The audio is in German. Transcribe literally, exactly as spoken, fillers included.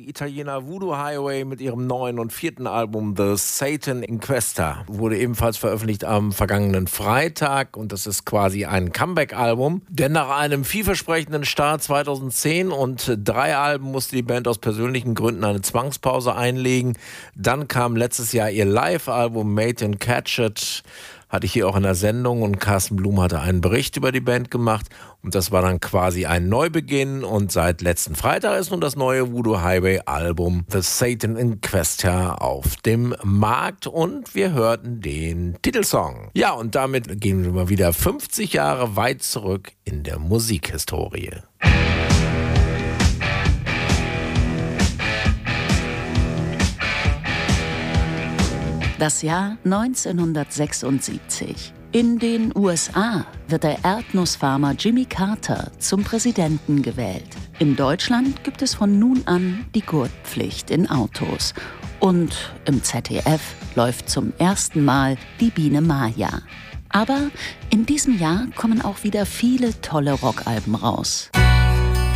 die Italiener Voodoo Highway mit ihrem neuen und vierten Album The Satan Inquesta. Wurde ebenfalls veröffentlicht am vergangenen Freitag und das ist quasi ein Comeback-Album. Denn nach einem vielversprechenden Start zweitausendzehn und drei Alben musste die Band aus persönlichen Gründen eine Zwangspause einlegen. Dann kam letztes Jahr ihr Live-Album Made in Catch It. Hatte ich hier auch in der Sendung und Carsten Blum hatte einen Bericht über die Band gemacht und das war dann quasi ein Neubeginn und seit letzten Freitag ist nun das neue Voodoo Highway Album The Satan Inquesta auf dem Markt und wir hörten den Titelsong. Ja, und damit gehen wir mal wieder fünfzig Jahre weit zurück in der Musikhistorie. Das Jahr neunzehnhundertsechsundsiebzig. In den U S A wird der Erdnussfarmer Jimmy Carter zum Präsidenten gewählt. In Deutschland gibt es von nun an die Gurtpflicht in Autos. Und im Z D F läuft zum ersten Mal die Biene Maya. Aber in diesem Jahr kommen auch wieder viele tolle Rockalben raus.